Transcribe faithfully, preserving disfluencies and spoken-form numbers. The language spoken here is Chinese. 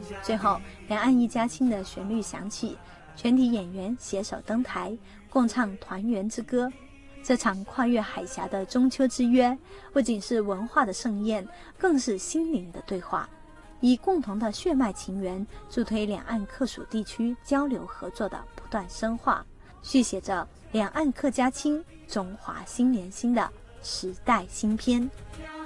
最后，两岸一家亲的旋律响起，全体演员携手登台，共唱团圆之歌。这场跨越海峡的中秋之约，不仅是文化的盛宴，更是心灵的对话，以共同的血脉情缘，助推两岸客属地区交流合作的不断深化，续写着两岸客家亲、中华心连心的时代新篇。